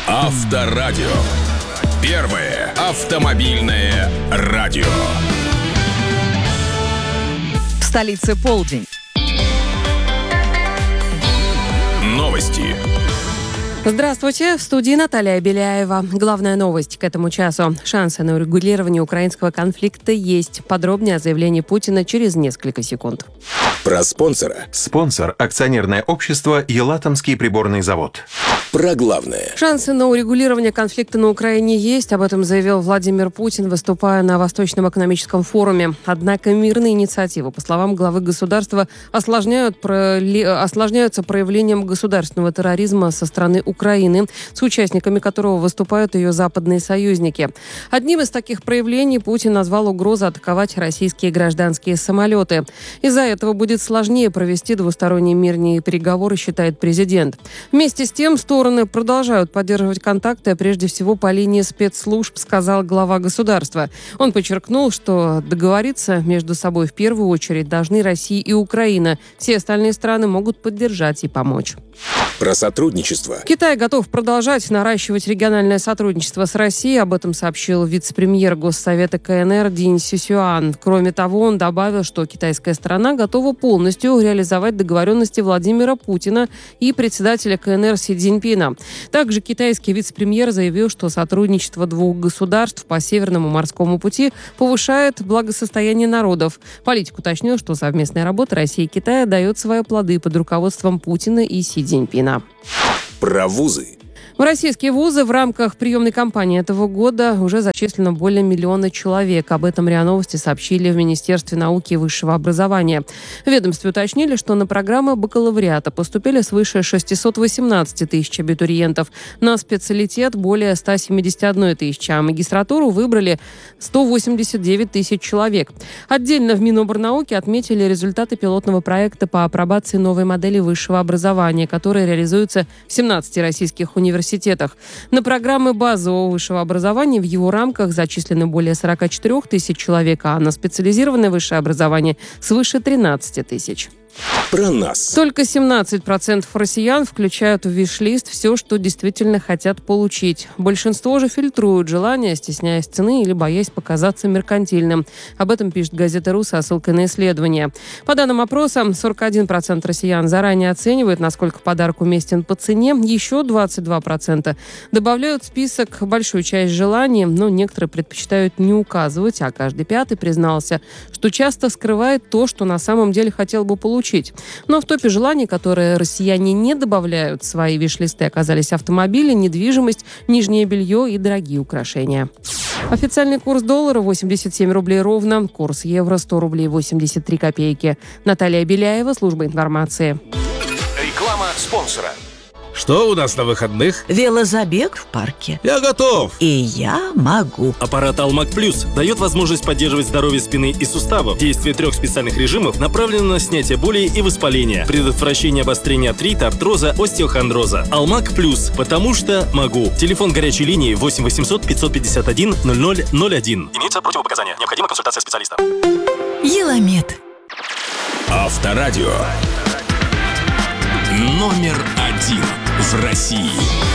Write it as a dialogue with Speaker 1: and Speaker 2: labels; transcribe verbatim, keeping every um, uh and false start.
Speaker 1: Авторадио. Первое автомобильное радио.
Speaker 2: В столице полдень.
Speaker 1: Новости.
Speaker 3: Здравствуйте, в студии Наталья Беляева. Главная новость к этому часу. Шансы на урегулирование украинского конфликта есть. Подробнее о заявлении Путина через несколько секунд.
Speaker 1: Про спонсора.
Speaker 4: Спонсор – акционерное общество «Елатомский приборный завод».
Speaker 1: Про главное.
Speaker 3: Шансы на урегулирование конфликта на Украине есть. Об этом заявил Владимир Путин, выступая на Восточном экономическом форуме. Однако мирные инициативы, по словам главы государства, осложняют, осложняются проявлением государственного терроризма со стороны Украины, с участниками которого выступают ее западные союзники. Одним из таких проявлений Путин назвал угрозу атаковать российские гражданские самолеты. Из-за этого будет сложнее провести двусторонние мирные переговоры, считает президент. Вместе с тем, стороны продолжают поддерживать контакты, прежде всего по линии спецслужб, сказал глава государства. Он подчеркнул, что договориться между собой в первую очередь должны Россия и Украина. Все остальные страны могут поддержать и помочь.
Speaker 1: Про сотрудничество.
Speaker 3: Китай готов продолжать наращивать региональное сотрудничество с Россией. Об этом сообщил вице-премьер Госсовета КНР Дин Сюсюан. Кроме того, он добавил, что китайская сторона готова полностью реализовать договоренности Владимира Путина и председателя КНР Си Цзиньпина. Также китайский вице-премьер заявил, что сотрудничество двух государств по Северному морскому пути повышает благосостояние народов. Политик уточнил, что совместная работа России и Китая дает свои плоды под руководством Путина и Си Цзиньпина.
Speaker 1: Про вузы.
Speaker 3: В российские вузы в рамках приемной кампании этого года уже зачислено более миллиона человек. Об этом РИА Новости сообщили в Министерстве науки и высшего образования. В ведомстве уточнили, что на программы бакалавриата поступили свыше шестьсот восемнадцать тысяч абитуриентов, на специалитет более сто семьдесят одна тысяча, а магистратуру выбрали сто восемьдесят девять тысяч человек. Отдельно в Миноборнауки отметили результаты пилотного проекта по апробации новой модели высшего образования, которая реализуется в семнадцати российских университетах. На программы базового высшего образования в его рамках зачислены более сорок четыре тысяч человек, а на специализированное высшее образование свыше тринадцать тысяч.
Speaker 1: Про нас.
Speaker 3: Только семнадцать процентов россиян включают в виш-лист все, что действительно хотят получить. Большинство же фильтруют желания, стесняясь цены или боясь показаться меркантильным. Об этом пишет газета «Ру» со ссылкой на исследование. По данным опроса, сорок один процент россиян заранее оценивают, насколько подарок уместен по цене. Еще двадцать два процента добавляют в список большую часть желаний, но некоторые предпочитают не указывать, а каждый пятый признался, что часто скрывает то, что на самом деле хотел бы получить. Но в топе желаний, которые россияне не добавляют в свои виш-листы, оказались автомобили, недвижимость, нижнее белье и дорогие украшения. Официальный курс доллара восемьдесят семь рублей ровно, курс евро сто рублей восемьдесят три копейки. Наталья Беляева, служба информации.
Speaker 5: Реклама спонсора.
Speaker 6: Что у нас на выходных?
Speaker 2: Велозабег в парке.
Speaker 6: Я готов.
Speaker 2: И я могу.
Speaker 7: Аппарат Алмак Плюс дает возможность поддерживать здоровье спины и суставов. Действие трех специальных режимов направлено на снятие боли и воспаления, предотвращение обострения артрита, артроза, остеохондроза. Алмак Плюс, потому что могу. Телефон горячей линии восемь восемьсот пятьсот пятьдесят один ноль ноль ноль один. Имеются противопоказания. Необходима консультация специалиста.
Speaker 2: Еламед.
Speaker 1: Авторадио. Номер один в России.